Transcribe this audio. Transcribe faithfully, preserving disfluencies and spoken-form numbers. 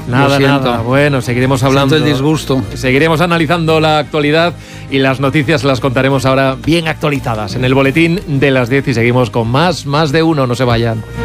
Nada, nada. Bueno, seguiremos hablando. Siento el disgusto. Seguiremos analizando la actualidad y las noticias las contaremos ahora bien actualizadas en el boletín de las diez y seguimos con más, más de uno. No se vayan.